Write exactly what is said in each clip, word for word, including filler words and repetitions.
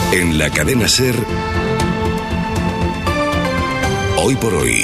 En la cadena SER, Hoy por Hoy,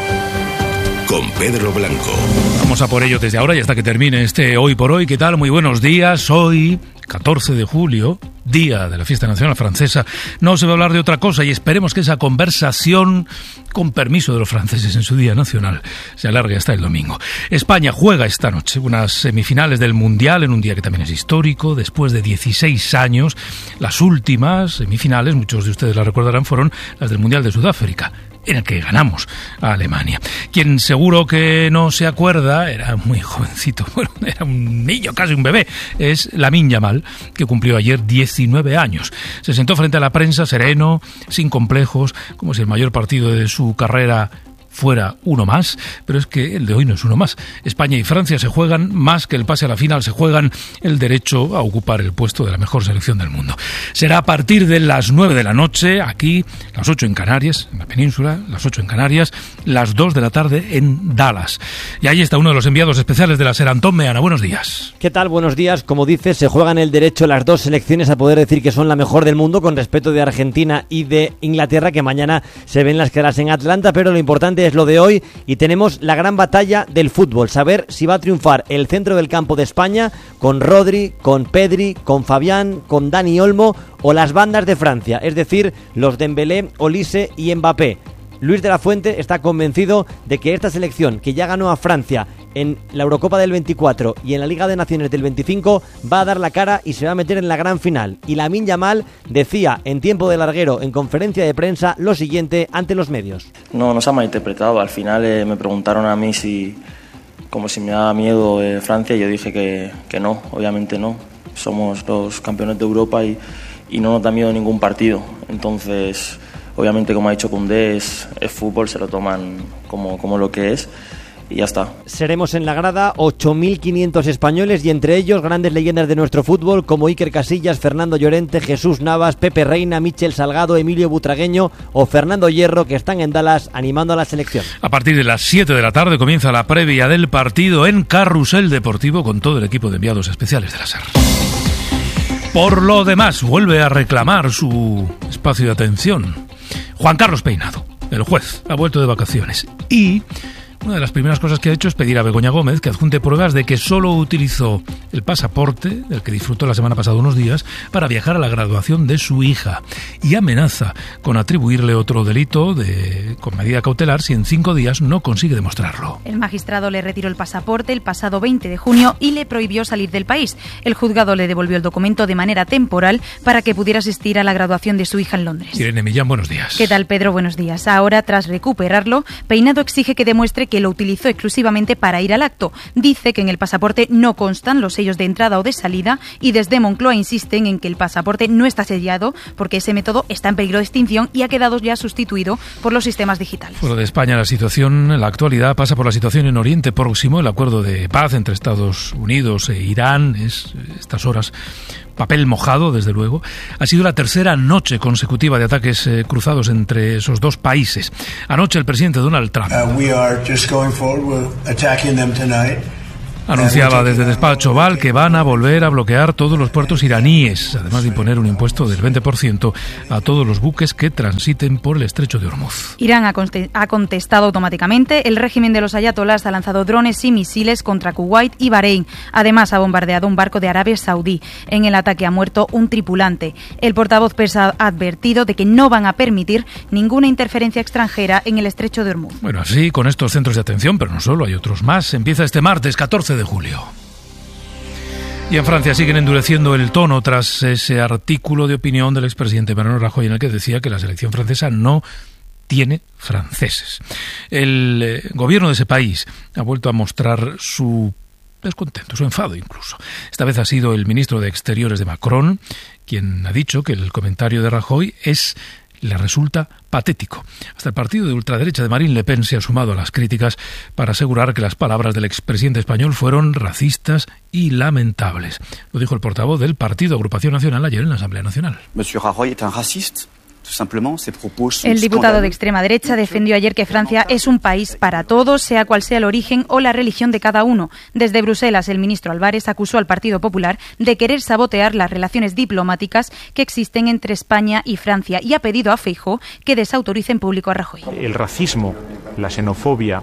con Pedro Blanco. Vamos a por ello desde ahora y hasta que termine este Hoy por Hoy. ¿Qué tal? Muy buenos días. Hoy, catorce de julio, día de la Fiesta Nacional Francesa, no se va a hablar de otra cosa y esperemos que esa conversación, con permiso de los franceses en su Día Nacional, se alargue hasta el domingo. España juega esta noche unas semifinales del Mundial en un día que también es histórico. Después de dieciséis años, las últimas semifinales, muchos de ustedes la recordarán, fueron las del Mundial de Sudáfrica, en el que ganamos a Alemania. Quien seguro que no se acuerda, era muy jovencito, bueno, era un niño, casi un bebé, es Lamine Yamal, que cumplió ayer diecinueve años. Se sentó frente a la prensa sereno, sin complejos, como si el mayor partido de su carrera fuera uno más, pero es que el de hoy no es uno más. España y Francia se juegan más que el pase a la final, se juegan el derecho a ocupar el puesto de la mejor selección del mundo. Será a partir de las nueve de la noche, aquí, las ocho en Canarias, en la península, las ocho en Canarias, las dos de la tarde en Dallas. Y ahí está uno de los enviados especiales de la SER, Antón Meana. Buenos días. ¿Qué tal? Buenos días. Como dices, se juegan el derecho las dos selecciones a poder decir que son la mejor del mundo, con respeto de Argentina y de Inglaterra, que mañana se ven las caras en Atlanta, pero lo importante es lo de hoy y tenemos la gran batalla del fútbol, saber si va a triunfar el centro del campo de España con Rodri, con Pedri, con Fabián, con Dani Olmo o las bandas de Francia, es decir, los Dembélé, Olise y Mbappé. Luis de la Fuente está convencido de que esta selección, que ya ganó a Francia en la Eurocopa del veinticuatro y en la Liga de Naciones del veinticinco, va a dar la cara y se va a meter en la gran final. Y Lamine Yamal decía en tiempo de larguero en conferencia de prensa lo siguiente ante los medios. No, no se ha malinterpretado. Al final eh, me preguntaron a mí si, como si me daba miedo eh, Francia, y yo dije que, que no, obviamente no. Somos los campeones de Europa y, y no nos da miedo ningún partido. Entonces, obviamente, como ha dicho Koundé, es, es fútbol, se lo toman como, como lo que es y ya está. Seremos en la grada ocho mil quinientos españoles y entre ellos grandes leyendas de nuestro fútbol como Iker Casillas, Fernando Llorente, Jesús Navas, Pepe Reina, Michel Salgado, Emilio Butragueño o Fernando Hierro, que están en Dallas animando a la selección. A partir de las siete de la tarde comienza la previa del partido en Carrusel Deportivo con todo el equipo de enviados especiales de la SER. Por lo demás, vuelve a reclamar su espacio de atención Juan Carlos Peinado, el juez, ha vuelto de vacaciones y una de las primeras cosas que ha hecho es pedir a Begoña Gómez que adjunte pruebas de que solo utilizó el pasaporte, del que disfrutó la semana pasada unos días, para viajar a la graduación de su hija. Y amenaza con atribuirle otro delito de, con medida cautelar si en cinco días no consigue demostrarlo. El magistrado le retiró el pasaporte el pasado veinte de junio y le prohibió salir del país. El juzgado le devolvió el documento de manera temporal para que pudiera asistir a la graduación de su hija en Londres. Irene Millán, buenos días. ¿Qué tal, Pedro? Buenos días. Ahora, tras recuperarlo, Peinado exige que demuestre que lo utilizó exclusivamente para ir al acto. Dice que en el pasaporte no constan los sellos de entrada o de salida y desde Moncloa insisten en que el pasaporte no está sellado porque ese método está en peligro de extinción y ha quedado ya sustituido por los sistemas digitales. Fuera de España, la situación en la actualidad pasa por la situación en Oriente Próximo. El acuerdo de paz entre Estados Unidos e Irán es, estas horas, papel mojado, desde luego. Ha sido la tercera noche consecutiva de ataques eh, cruzados entre esos dos países. Anoche el presidente Donald Trump uh, we are just going forward. We're attacking them tonight. Anunciaba desde despacho Oval que van a volver a bloquear todos los puertos iraníes, además de imponer un impuesto del veinte por ciento a todos los buques que transiten por el estrecho de Hormuz. Irán ha, conte- ha contestado automáticamente. El régimen de los ayatolás ha lanzado drones y misiles contra Kuwait y Bahrein. Además, ha bombardeado un barco de Arabia Saudí. En el ataque ha muerto un tripulante. El portavoz persa ha advertido de que no van a permitir ninguna interferencia extranjera en el estrecho de Hormuz. Bueno, así, con estos centros de atención, pero no solo, hay otros más. Empieza este martes, catorce de julio. Y en Francia siguen endureciendo el tono tras ese artículo de opinión del expresidente Mariano Rajoy en el que decía que la selección francesa no tiene franceses. El eh, gobierno de ese país ha vuelto a mostrar su descontento, su enfado incluso. Esta vez ha sido el ministro de Exteriores de Macron quien ha dicho que el comentario de Rajoy es le resulta patético. Hasta el partido de ultraderecha de Marine Le Pen se ha sumado a las críticas para asegurar que las palabras del expresidente español fueron racistas y lamentables. Lo dijo el portavoz del Partido Agrupación Nacional ayer en la Asamblea Nacional. Monsieur Rajoy es un racista. El diputado de extrema derecha defendió ayer que Francia es un país para todos, sea cual sea el origen o la religión de cada uno. Desde Bruselas, el ministro Álvarez acusó al Partido Popular de querer sabotear las relaciones diplomáticas que existen entre España y Francia y ha pedido a Feijóo que desautorice en público a Rajoy. El racismo, la xenofobia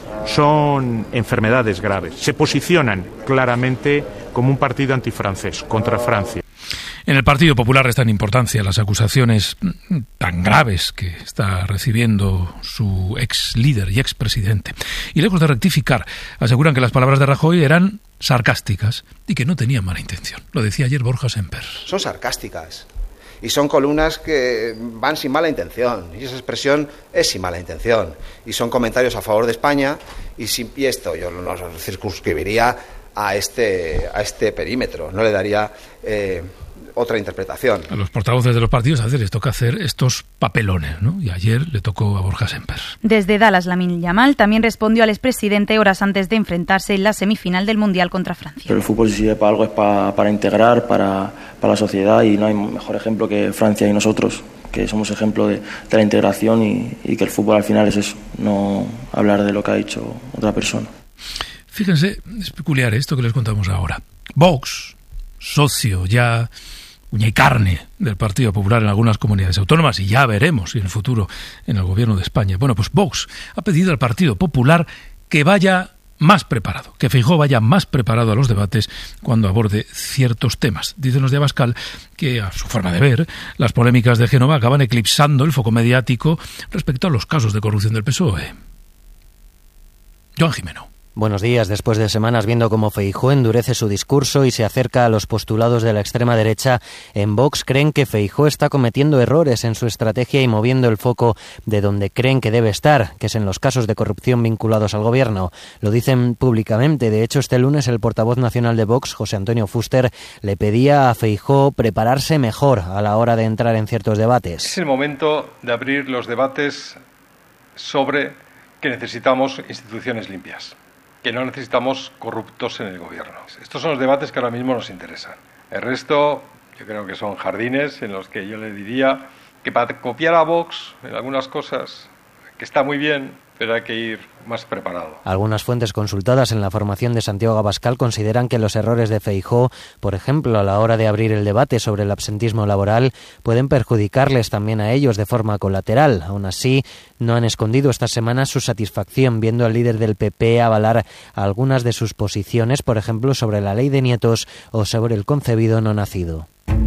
son enfermedades graves. Se posicionan claramente como un partido antifrancés contra Francia. En el Partido Popular restan importancia las acusaciones tan graves que está recibiendo su ex líder y ex presidente. Y lejos de rectificar, aseguran que las palabras de Rajoy eran sarcásticas y que no tenían mala intención. Lo decía ayer Borja Semper. Son sarcásticas y son columnas que van sin mala intención y esa expresión es sin mala intención y son comentarios a favor de España y, sin, y esto yo lo circunscribiría a este, a este perímetro, no le daría... Eh, otra interpretación. A los portavoces de los partidos a veces les toca hacer estos papelones, ¿no? Y ayer le tocó a Borja Semper. Desde Dallas, Lamine Yamal también respondió al expresidente horas antes de enfrentarse en la semifinal del Mundial contra Francia. Pero el fútbol si sirve para algo es para, para integrar, para, para la sociedad y no hay mejor ejemplo que Francia y nosotros, que somos ejemplo de, de la integración y, y que el fútbol al final es eso, no hablar de lo que ha dicho otra persona. Fíjense, es peculiar esto que les contamos ahora. Vox, socio ya... uña y carne del Partido Popular en algunas comunidades autónomas y ya veremos si en el futuro en el gobierno de España. Bueno, pues Vox ha pedido al Partido Popular que vaya más preparado, que Feijóo vaya más preparado a los debates cuando aborde ciertos temas. Dicen los de Abascal que, a su forma de ver, las polémicas de Génova acaban eclipsando el foco mediático respecto a los casos de corrupción del P S O E. Joan Jimeno. Buenos días. Después de semanas viendo cómo Feijóo endurece su discurso y se acerca a los postulados de la extrema derecha, en Vox creen que Feijóo está cometiendo errores en su estrategia y moviendo el foco de donde creen que debe estar, que es en los casos de corrupción vinculados al gobierno. Lo dicen públicamente. De hecho, este lunes el portavoz nacional de Vox, José Antonio Fuster, le pedía a Feijóo prepararse mejor a la hora de entrar en ciertos debates. Es el momento de abrir los debates sobre que necesitamos instituciones limpias, que no necesitamos corruptos en el gobierno. Estos son los debates que ahora mismo nos interesan. El resto, yo creo que son jardines en los que yo le diría que para copiar a Vox en algunas cosas, que está muy bien, pero hay que ir más preparado. Algunas fuentes consultadas en la formación de Santiago Abascal consideran que los errores de Feijóo, por ejemplo, a la hora de abrir el debate sobre el absentismo laboral, pueden perjudicarles también a ellos de forma colateral. Aún así, no han escondido esta semana su satisfacción viendo al líder del P P avalar algunas de sus posiciones, por ejemplo, sobre la ley de nietos o sobre el concebido no nacido.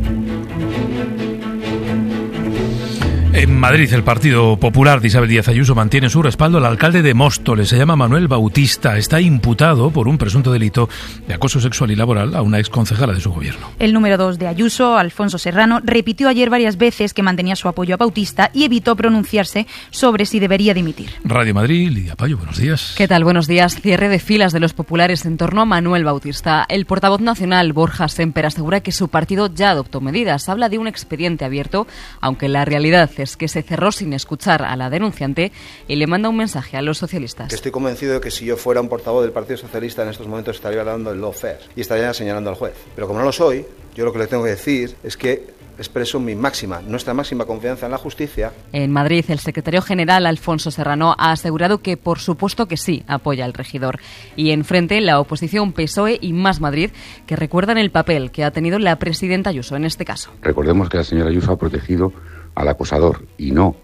En Madrid, el Partido Popular de Isabel Díaz Ayuso mantiene su respaldo al alcalde de Móstoles. Se llama Manuel Bautista. Está imputado por un presunto delito de acoso sexual y laboral a una exconcejala de su gobierno. El número dos de Ayuso, Alfonso Serrano, repitió ayer varias veces que mantenía su apoyo a Bautista y evitó pronunciarse sobre si debería dimitir. Radio Madrid, Lidia Payo, buenos días. ¿Qué tal? Buenos días. Cierre de filas de los populares en torno a Manuel Bautista. El portavoz nacional, Borja Semper, asegura que su partido ya adoptó medidas. Habla de un expediente abierto, aunque la realidad es que se cerró sin escuchar a la denunciante y le manda un mensaje a los socialistas. Estoy convencido de que si yo fuera un portavoz del Partido Socialista en estos momentos estaría dando el lawfare y estaría señalando al juez. Pero como no lo soy, yo lo que le tengo que decir es que expreso mi máxima, nuestra máxima confianza en la justicia. En Madrid, el secretario general Alfonso Serrano ha asegurado que por supuesto que sí apoya al regidor. Y enfrente, la oposición P S O E y Más Madrid, que recuerdan el papel que ha tenido la presidenta Ayuso en este caso. Recordemos que la señora Ayuso ha protegido al acosador y no